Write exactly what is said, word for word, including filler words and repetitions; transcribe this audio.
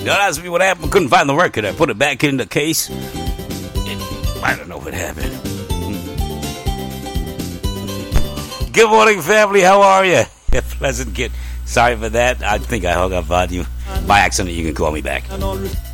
Don't ask me what happened. Couldn't find the record. I put it back in the case. I don't know what happened. Good morning, family. How are you? Pleasant kid. Sorry for that. I think I hung up on you by accident. You can call me back.